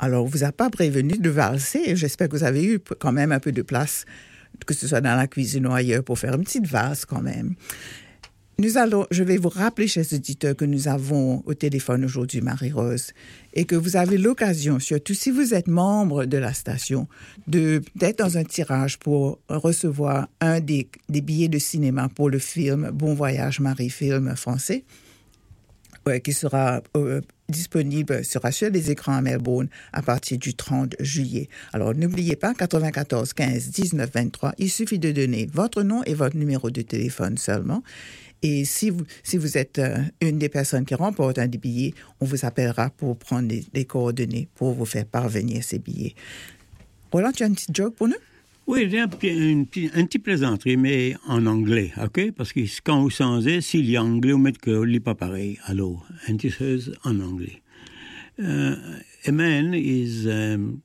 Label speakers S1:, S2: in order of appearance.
S1: Alors, on vous a pas prévenu de valser. J'espère que vous avez eu quand même un peu de place, que ce soit dans la cuisine ou ailleurs, pour faire une petite valse quand même. Je vais vous rappeler, chers auditeurs, que nous avons au téléphone aujourd'hui Marie-Rose et que vous avez l'occasion, surtout si vous êtes membre de la station, d'être dans un tirage pour recevoir un des billets de cinéma pour le film Bon Voyage Marie, film français, qui sera disponible, sera sur les écrans à Melbourne à partir du 30 juillet. Alors, n'oubliez pas, 94 15 19 23, il suffit de donner votre nom et votre numéro de téléphone seulement. Et si vous êtes une des personnes qui remporte un des billets, on vous appellera pour prendre les coordonnées pour vous faire parvenir ces billets. Roland, tu as une petite joke pour nous?
S2: Oui, j'ai un petit plaisanterie, mais en anglais, ok? Parce que quand vous changez, s'il y a anglais, vous mettez que ce n'est pas pareil. Alors, une petite chose en anglais. A man is